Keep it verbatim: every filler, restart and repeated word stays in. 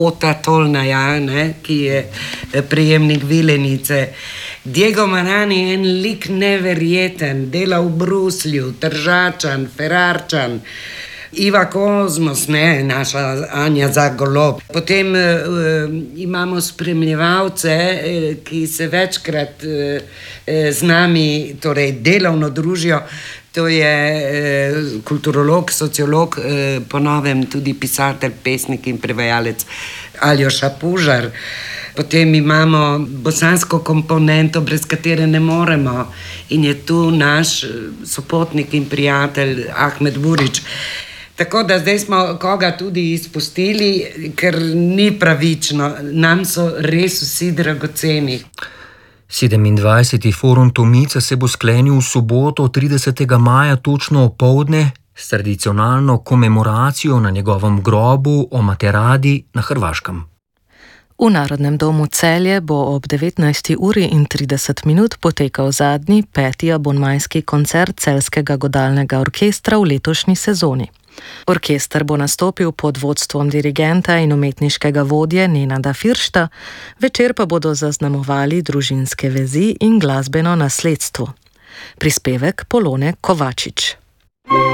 Ota Tolnaja, ne, ki je prejemnik Vilenice. Diego Marani je en lik neverjeten, dela v Bruslju, Tržačan, Ferrarčan, Iva Kozmos, ne, naša Anja Zagolob. Potem uh, imamo spremljevalce, uh, ki se večkrat uh, z nami torej delovno družijo. To je uh, kulturolog, sociolog, uh, po novem tudi pisatelj, pesnik in prevajalec Aljoša Pužar. Potem imamo bosansko komponento, brez katere ne moremo, in je tu naš sopotnik in prijatelj Ahmed Burić. Tako da zdaj smo koga tudi izpustili, ker ni pravično. Nam so res vsi dragoceni. sedemindvajseti forum Tomica se bo sklenil v soboto tridesetega maja točno opoldne s tradicionalno komemoracijo na njegovem grobu o Materadi na Hrvaškem. V Narodnem domu Celje bo ob devetnajsti uri in trideset minut potekal zadnji, peti abonmajski koncert Celjskega godalnega orkestra v letošnji sezoni. Orkester bo nastopil pod vodstvom dirigenta in umetniškega vodje Nenada Firšta, večer pa bodo zaznamovali družinske vezi in glasbeno nasledstvo. Prispevek Polone Kovačič.